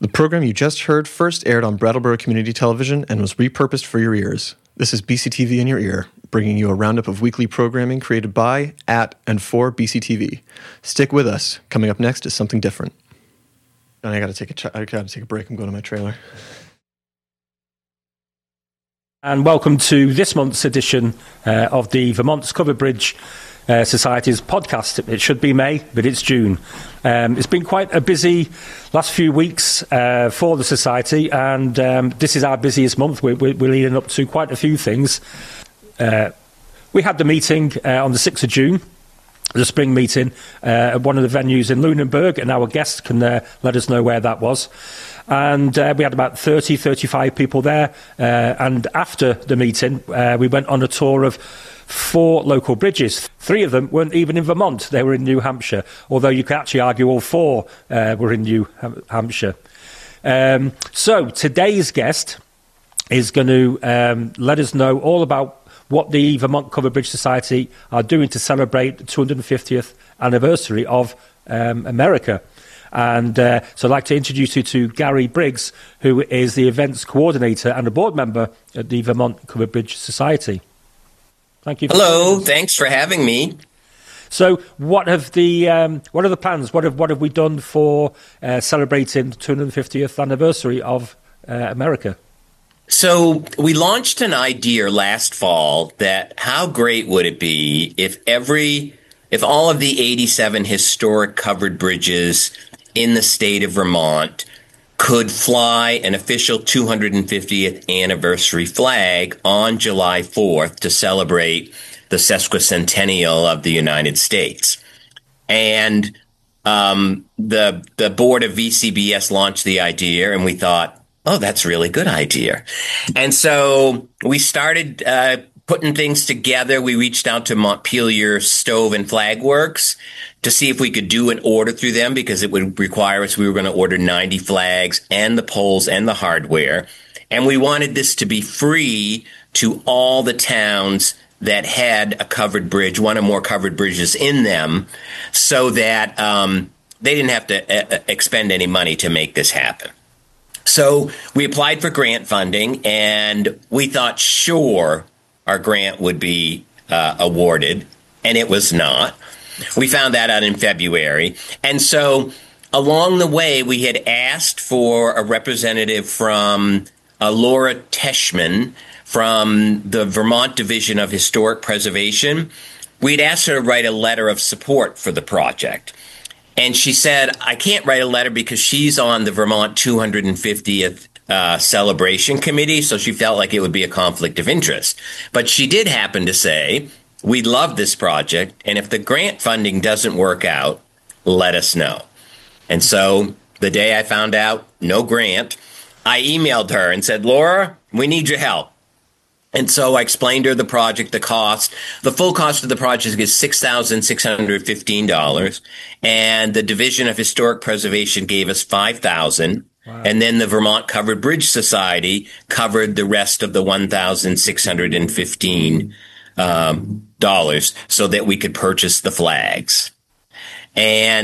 The program you just heard first aired on Brattleboro Community Television and was repurposed for your ears. This is BCTV in your ear, bringing you a roundup of weekly programming created by, at, and for BCTV. Stick with us. Coming up next is something different. And I gotta take a break. I'm going to my trailer. And welcome to this month's edition of the Vermont's Covered Bridge Society's podcast. It should be May, but it's June. It's been quite a busy last few weeks for the Society, and this is our busiest month. We're leading up to quite a few things. We had the meeting on the 6th of June, the spring meeting, at one of the venues in Lunenburg, and our guests can let us know where that was. And we had about 35 people there. And after the meeting, we went on a tour of 4 local bridges. 3 of them weren't even in Vermont. They were in New Hampshire, although you could actually argue all 4 were in New Hampshire. So today's guest is going to let us know all about what the Vermont Covered Bridge Society are doing to celebrate the 250th anniversary of America. And so I'd like to introduce you to Gary Briggs, who is the events coordinator and a board member at the Vermont Covered Bridge Society. Thank you. Hello, thanks for having me. So what are the plans? What have we done for celebrating the 250th anniversary of America? So we launched an idea last fall that how great would it be if all of the 87 historic covered bridges in the state of Vermont could fly an official 250th anniversary flag on July 4th to celebrate the sesquicentennial of the United States. And the board of VCBS launched the idea, and we thought, oh, that's a really good idea. And so we started putting things together. We reached out to Montpelier Stove and Flag Works to see if we could do an order through them, because it would require us, we were going to order 90 flags and the poles and the hardware. And we wanted this to be free to all the towns that had a covered bridge, one or more covered bridges in them, so that they didn't have to expend any money to make this happen. So we applied for grant funding, and we thought, sure, our grant would be awarded, and it was not. We found that out in February. And so along the way, we had asked for a representative from Laura Teschman from the Vermont Division of Historic Preservation. We'd asked her to write a letter of support for the project. And she said, I can't write a letter because she's on the Vermont 250th celebration committee, so she felt like it would be a conflict of interest. But she did happen to say, we love this project, and if the grant funding doesn't work out, let us know. And so the day I found out no grant, I emailed her and said, Laura, we need your help. And so I explained to her the project, the cost. The full cost of the project is $6,615. And the Division of Historic Preservation gave us $5,000. Wow. And then the Vermont Covered Bridge Society covered the rest of the $1,615 so that we could purchase the flags. And